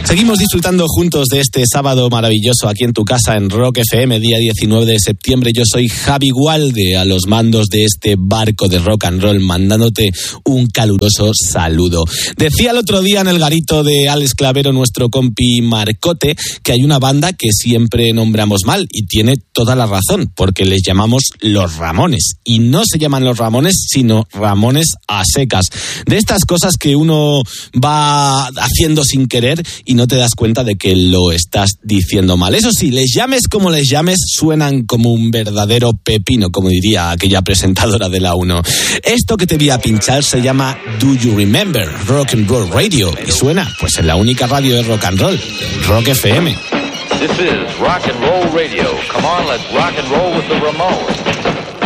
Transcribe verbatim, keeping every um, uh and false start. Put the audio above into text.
Seguimos disfrutando juntos de este sábado maravilloso aquí en tu casa en Rock F M, día diecinueve de septiembre. Yo soy Javi Gualde, a los mandos de este barco de rock and roll, mandándote un caluroso saludo. Decía el otro día en el garito de Alex Clavero, nuestro compi Marcote, que hay una banda que siempre nombramos mal, y tiene toda la razón, porque les llamamos Los Ramones. Y no se llaman Los Ramones, sino Ramones a secas. De estas cosas que uno va haciendo sin querer y no te das cuenta de que lo estás diciendo mal. Eso sí, les llames como les llames, suenan como un verdadero pepino, como diría aquella presentadora de la uno. Esto que te voy a pinchar se llama Do You Remember, Rock and Roll Radio, y suena pues en la única radio de rock and roll, Rock F M. This is Rock and Roll Radio. Come on, let's rock and roll with the Ramones.